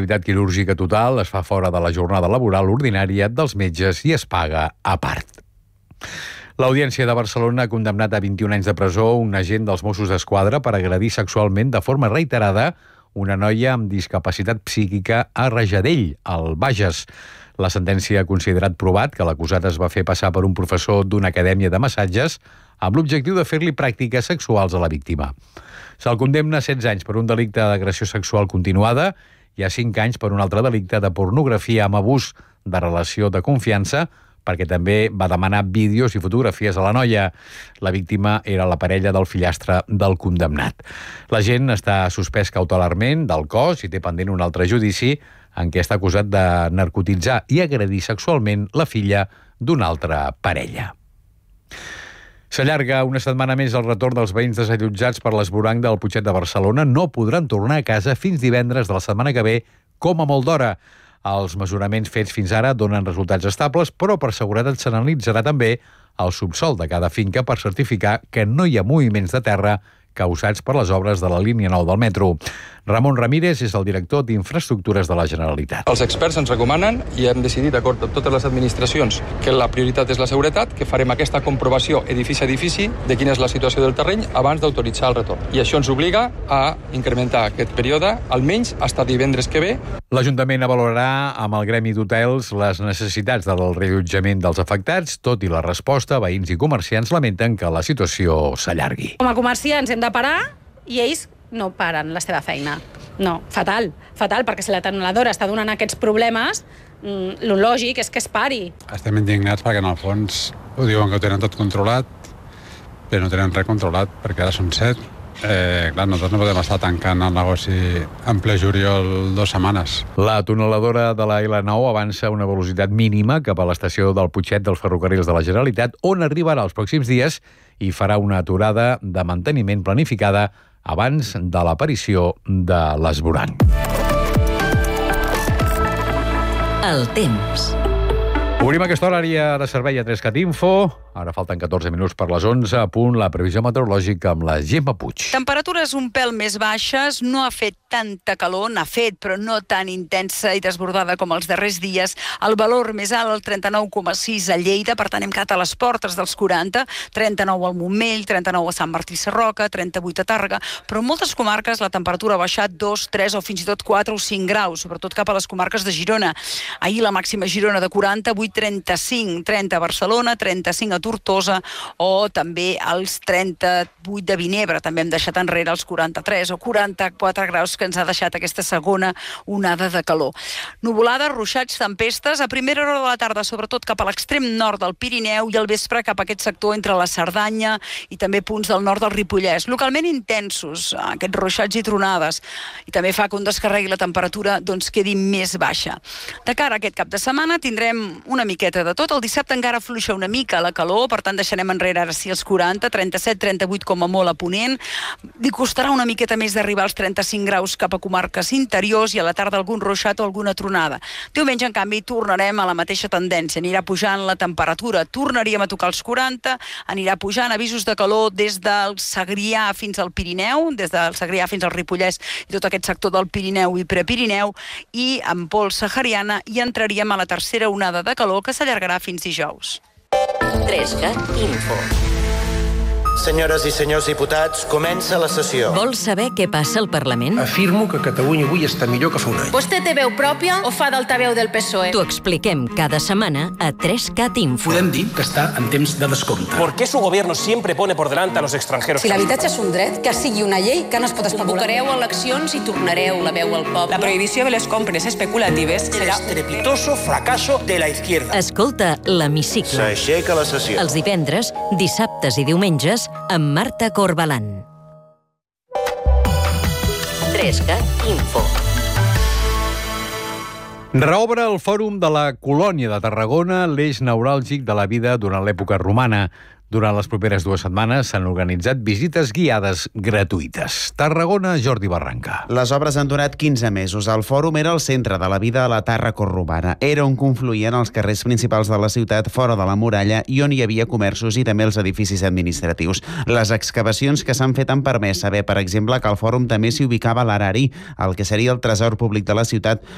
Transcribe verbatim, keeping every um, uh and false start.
incapacitat quirúrgica total, es fa fora de la jornada laboral ordinària dels metges i es paga a part. L'Audiència de Barcelona ha condemnat a vint-i-un anys de presó un agent dels Mossos d'Esquadra per agredir sexualment de forma reiterada una noia amb discapacitat psíquica a Rajadell, al Bages. La sentència ha considerat provat que l'acusat es va fer passar per un professor d'una acadèmia de massatges amb l'objectiu de fer-li pràctiques sexuals a la víctima. Se'l condemna a setze anys per un delicte d'agressió sexual continuada i a cinc anys per un altre delicte de pornografia amb abús de relació de confiança, perquè també va demanar vídeos i fotografies a la noia. La víctima era la parella del fillastre del condemnat. L'agent està suspès cautelarment del cos i té pendent un altre judici en què està acusat de narcotitzar i agredir sexualment la filla d'una altra parella. S'allarga una setmana més el retorn dels veïns desallotjats per l'esvoranc del Putxet de Barcelona. No podran tornar a casa fins divendres de la setmana que ve, com a molt d'hora. Els mesuraments fets fins ara donen resultats estables, però per seguretat s'analitzarà també el subsòl de cada finca per certificar que no hi ha moviments de terra causats per les obres de la línia nou del metro. Ramon Ramírez és el director d'Infraestructures de la Generalitat. Els experts ens recomanen i hem decidit, d'acord amb totes les administracions, que la prioritat és la seguretat, que farem aquesta comprovació edifici a edifici de quina és la situació del terreny abans d'autoritzar el retorn. I això ens obliga a incrementar aquest període, almenys fins divendres que ve. L'Ajuntament valorarà amb el Gremi d'Hotels les necessitats del reallotjament dels afectats, tot i la resposta, veïns i comerciants lamenten que la situació s'allargui. Com a comerciants hem de parar i ells no paren la seva feina. No, fatal, fatal, perquè si la tuneladora està donant aquests problemes, mm, lo lògic és que es pari. Estem indignats perquè en el fons ho diuen que ho tenen tot controlat, però no tenen res controlat, perquè ara són set. Eh, clar, nosaltres no podem estar tancant el negoci en ple juliol dues setmanes. La tuneladora de la L nou avança a una velocitat mínima cap a l'estació del Putxet dels Ferrocarrils de la Generalitat, on arribarà els pròxims dies i farà una aturada de manteniment planificada abans de l'aparició de l'esvoranc. El temps. Obrim aquesta horària de servei a Trescat Info. Ara falten catorze minuts per les onze, a punt la previsió meteorològica amb la Gemma Puig. Temperatures un pèl més baixes, no ha fet tanta calor, n'ha fet, però no tan intensa i desbordada com els darrers dies. El valor més alt, el trenta-nou coma sis a Lleida, per tant hem quedat a les portes dels quaranta, trenta-nou al Montmell, trenta-nou a Sant Martí Sarroca, trenta-vuit a Tàrrega, però en moltes comarques la temperatura ha baixat dos, tres o fins i tot quatre o cinc graus, sobretot cap a les comarques de Girona. Ahir la màxima a Girona de quaranta, avui trenta-cinc, trenta a Barcelona, trenta-cinc a Tortosa o també als trenta-vuit de Vinebre. També hem deixat enrere els quaranta-tres o quaranta-quatre graus que ens ha deixat aquesta segona onada de calor. Nuvolades, ruixats, tempestes, a primera hora de la tarda, sobretot cap a l'extrem nord del Pirineu i al vespre cap a aquest sector entre la Cerdanya i també punts del nord del Ripollès. Localment intensos, aquests ruixats i tronades. I també fa que un descarregui la temperatura doncs quedi més baixa. De cara a aquest cap de setmana tindrem una miqueta de tot. El dissabte encara afluixa una mica la calor, per tant deixarem enrere ara sí els quaranta, trenta-set, trenta-vuit com a molt a Ponent. Li costarà una miqueta més d'arribar als trenta-cinc graus cap a comarques interiors i a la tarda algun ruixat o alguna tronada. Diumenge, en canvi, tornarem a la mateixa tendència. Anirà pujant la temperatura. Tornaríem a tocar els quaranta, anirà pujant avisos de calor des del Segrià fins al Pirineu, des del Segrià fins al Ripollès i tot aquest sector del Pirineu i Prepirineu, i amb pols sahariana i entraríem a la tercera onada de calor que s'allargarà fins dijous. Trescat Info. Senyores i senyors diputats, comença la sessió. Vols saber què passa al Parlament? Afirmo que Catalunya avui està millor que fa un any. Vostè té veu pròpia o fa d'altaveu del P S O E? T'ho expliquem cada setmana a Trescat Info. Podem dir que està en temps de descompte. ¿Por qué su gobierno siempre pone por delante a los extranjeros? Si l'habitatge és un dret, que sigui una llei que no es pot especular. Convocareu eleccions i tornareu la veu al poble. La prohibició de les compres especulatives serà el estrepitoso fracaso de la izquierda. Escolta l'Hemicicle. S'aixeca la sessió. Els divendres, dissabtes i diumenges amb Marta Corbalán. Trescat Info. Reobre el Fòrum de la Colònia de Tarragona, l'eix neuràlgic de la vida durant l'època romana. Durant les properes dues setmanes s'han organitzat visites guiades gratuïtes. Tarragona, Jordi Barranca. Les obres han durat quinze mesos. El fòrum era el centre de la vida a la Tàrraco romana. Era on confluïen els carrers principals de la ciutat fora de la muralla i on hi havia comerços i també els edificis administratius. Les excavacions que s'han fet han permès saber, per exemple, que al fòrum també s'hi ubicava l'Arari, el que seria el tresor públic de la ciutat,